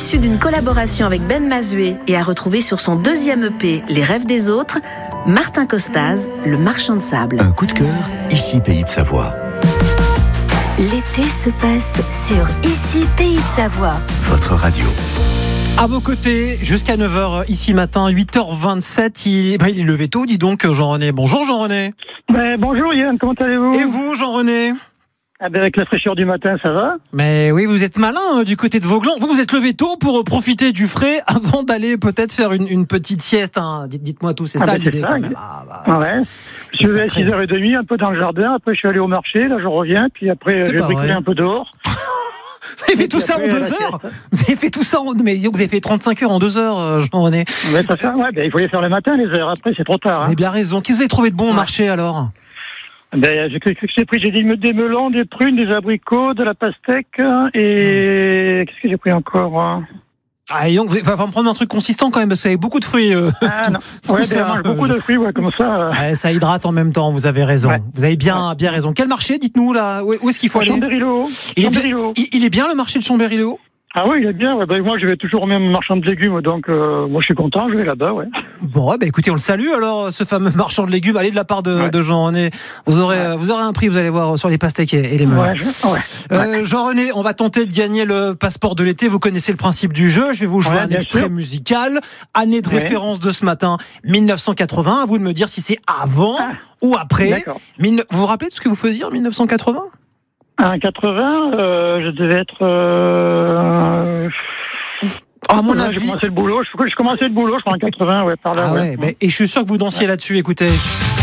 issu d'une collaboration avec Ben Mazué et à retrouver sur son deuxième EP, Les Rêves des Autres, Martin Costaz, Le Marchand de Sable. Un coup de cœur, ici Pays de Savoie. L'été se passe sur Ici Pays de Savoie. Votre radio. À vos côtés, jusqu'à 9h ici matin, 8h27, il est levé tôt, dis donc Jean-René. Bonjour Jean-René. Bonjour Yann, comment allez-vous ? Et vous Jean-René ? Avec la fraîcheur du matin, ça va ? Mais oui, vous êtes malin du côté de Vauglan. Vous êtes levé tôt pour profiter du frais avant d'aller peut-être faire une petite sieste. Hein. Dites-moi tout, c'est ça l'idée quand même. Ouais. Je suis levé à 6h30, un peu dans le jardin. Après, je suis allé au marché. Là, je reviens. Puis après, j'ai bricolé un peu dehors. Vous avez fait tout ça en 2 heures ? Vous avez fait tout ça mais vous avez fait 35 heures en 2 heures, Jean-René. Ouais, c'est ça. Ouais, il faut les faire le matin, les heures. Après, c'est trop tard. Vous avez bien raison. Qu'est-ce que vous avez trouvé de bon au marché alors ? J'ai pris des melons, des prunes, des abricots, de la pastèque et qu'est-ce que j'ai pris encore ? Donc, il va me prendre un truc consistant quand même, parce que vous avez beaucoup de fruits. Non. Ouais, je mange beaucoup de fruits, comme ça. Ça hydrate en même temps, vous avez raison. Ouais. Vous avez bien raison. Quel marché, dites-nous, là ? Où est-ce qu'il faut aller ? Chambéry-le-Haut. Il est bien le marché de Chambéry-le-Haut ? Ah oui, il est bien. Moi, je vais toujours au même marchand de légumes, donc moi, je suis content, je vais là-bas, ouais. Bon, écoutez, on le salue alors, ce fameux marchand de légumes. Allez de la part de Jean-René. Vous aurez un prix, vous allez voir, sur les pastèques et les melons. Jean-René, on va tenter de gagner le passeport de l'été. Vous connaissez le principe du jeu. Je vais vous jouer un extrait musical. Année de référence de ce matin, 1980. À vous de me dire si c'est avant ou après. D'accord. Vous vous rappelez de ce que vous faisiez en 1980 ? En 80, je devais être... à mon avis... Je commençais le boulot, je crois en 80, par là. Et je suis sûr que vous dansiez là-dessus, écoutez.